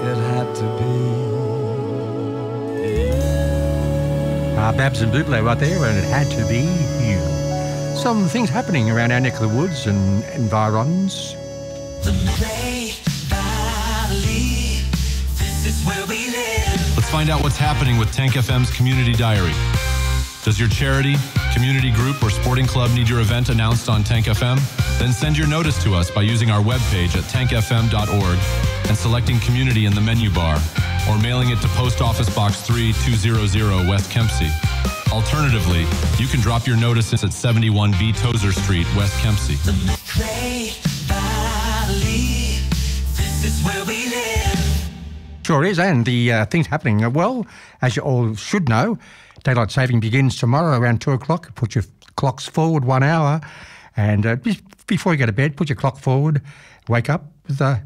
it had to be. Babs and Buble right there, and it had to be you. Some things happening around our neck of the woods and environs. The Clay Valley, this is where we live. Let's find out what's happening with Tank FM's Community Diary. Does your charity, community group, or sporting club need your event announced on Tank FM? Then send your notice to us by using our webpage at tankfm.org and selecting Community in the menu bar, or mailing it to Post Office Box 3200 West Kempsey. Alternatively, you can drop your notices at 71B Tozer Street, West Kempsey. The Clay Valley, this is where we live. Sure is, and the things happening, well, as you all should know, daylight saving begins tomorrow around 2 o'clock. Put your clocks forward 1 hour, and just before you go to bed, put your clock forward, wake up with an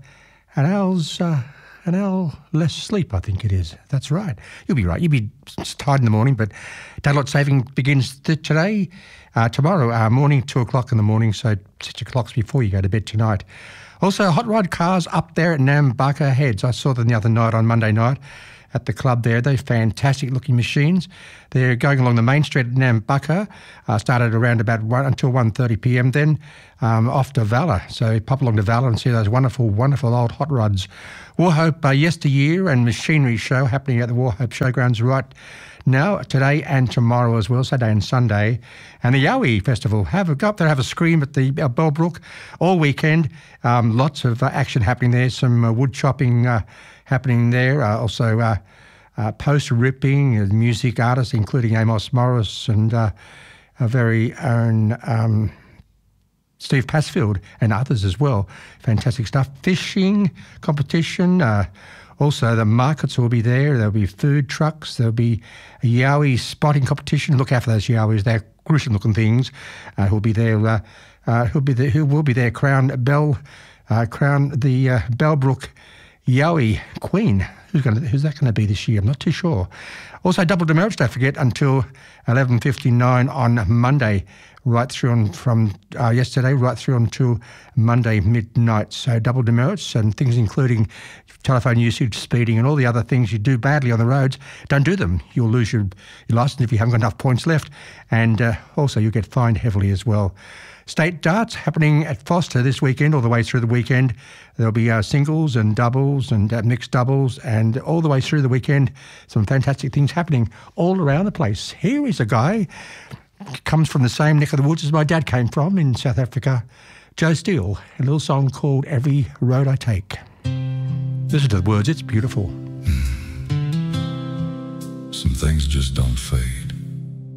hour less sleep, I think it is. That's right. You'll be right. You'll be tired in the morning, but daylight saving begins tomorrow morning, 2 o'clock in the morning, so set your clocks before you go to bed tonight. Also, hot rod cars up there at Nambucca Heads. I saw them the other night on Monday night at the club there. They're fantastic looking machines. They're going along the main street at Nambucca, started around about until 1:30 p.m. Then off to Valor. So pop along to Valor and see those wonderful, wonderful old hot rods. Warhope Yesteryear and Machinery Show happening at the Warhope Showgrounds right now, today and tomorrow as well, Saturday and Sunday. And the Yowie Festival, go up there, have a scream at the Bellbrook all weekend. Lots of action happening there, some wood chopping happening there, also poster ripping, music artists including Amos Morris and our very own Steve Passfield and others as well. Fantastic stuff. Fishing competition. Also, the markets will be there. There'll be food trucks. There'll be a Yowie spotting competition. Look out for those Yowies. They're gruesome-looking things. Who will be there? Who will be there? Crown the Bellbrook Yowie Queen. Who's that going to be this year? I'm not too sure. Also, double demerits, don't forget, until 11:59 on Monday, right through on from yesterday, right through until Monday midnight. So double demerits and things including telephone usage, speeding, and all the other things you do badly on the roads. Don't do them. You'll lose your licence if you haven't got enough points left, and also you'll get fined heavily as well. State darts happening at Foster this weekend, all the way through the weekend. There'll be singles and doubles and mixed doubles, and all the way through the weekend, some fantastic things happening all around the place. Here is a guy, comes from the same neck of the woods as my dad came from in South Africa, Joe Steele, a little song called Every Road I Take. Listen to the words, it's beautiful. Some things just don't fade.